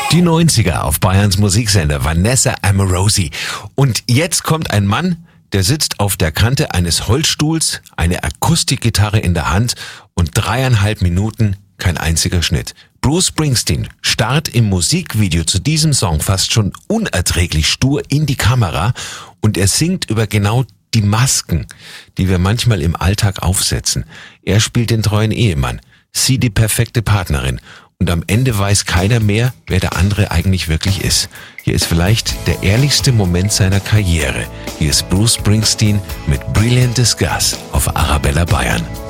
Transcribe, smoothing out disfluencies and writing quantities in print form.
Die 90er auf Bayerns Musiksender Vanessa Amorosi. Und jetzt kommt ein Mann, der sitzt auf der Kante eines Holzstuhls, eine Akustikgitarre in der Hand und 3,5 Minuten kein einziger Schnitt. Bruce Springsteen starrt im Musikvideo zu diesem Song fast schon unerträglich stur in die Kamera und er singt über genau die Masken, die wir manchmal im Alltag aufsetzen. Er spielt den treuen Ehemann, sie die perfekte Partnerin. Und am Ende weiß keiner mehr, wer der andere eigentlich wirklich ist. Hier ist vielleicht der ehrlichste Moment seiner Karriere. Hier ist Bruce Springsteen mit Brilliant Discuss auf Arabella Bayern.